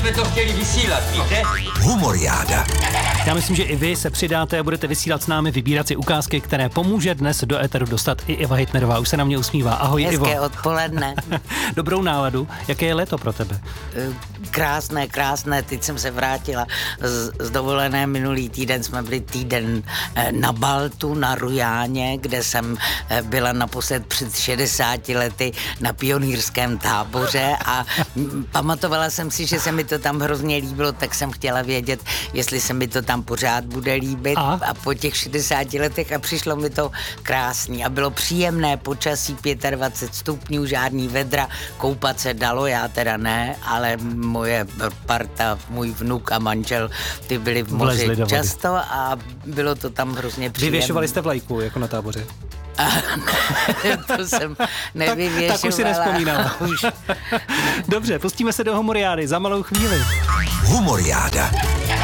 jsme to chtěli vysílat, víte? Humoriáda. Já myslím, že i vy se přidáte a budete vysílat s námi, vybírat si ukázky, které pomůže dnes do éteru dostat i Eva Hitnerová. Už se na mě usmívá. Ahoj, Ivo. Hezké odpoledne. Dobrou náladu. Jaké je léto pro tebe? Krásné. Teď jsem se vrátila z dovolené. Minulý týden jsme byli týden na Baltu, na Rujáně, kde jsem byla naposled před 60 lety na pionýrském táboře a pamatovala jsem si, že se mi to tam hrozně líbilo, tak jsem chtěla vědět, jestli se mi to tam pořád bude líbit a po těch 60 letech a přišlo mi to krásný a bylo příjemné počasí, 25 stupňů, žádný vedra, koupat se dalo, já teda ne, ale moje parta, můj vnuk a manžel, ty byli v moři často a bylo to tam hrozně příjemné. Vyvěšovali jste vlajku, jako na táboře? To jsem nevyvěšovala. Tak už si nevzpomínala. Dobře, pustíme se do Humoriády za malou chvíli. Humoriáda.